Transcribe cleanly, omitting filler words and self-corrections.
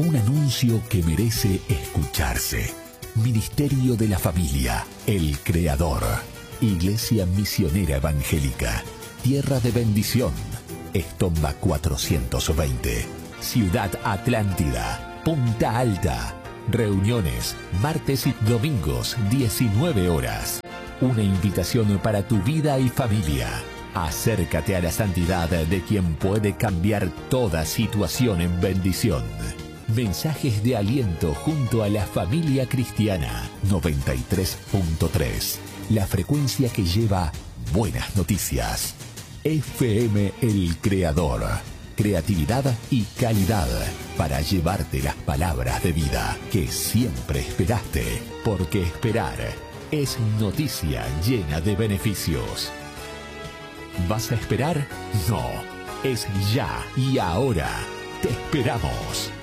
Un anuncio que merece escucharse. Ministerio de la Familia, el Creador. Iglesia Misionera Evangélica. Tierra de Bendición. Estomba 420. Ciudad Atlántida. Punta Alta. Reuniones, martes y domingos, 19 horas. Una invitación para tu vida y familia. Acércate a la santidad de quien puede cambiar toda situación en bendición. Mensajes de aliento junto a la familia cristiana. 93.3. La frecuencia que lleva buenas noticias. FM El Creador. Creatividad y calidad para llevarte las palabras de vida que siempre esperaste, porque esperar es noticia llena de beneficios. ¿Vas a esperar? No, es ya y ahora. Te esperamos.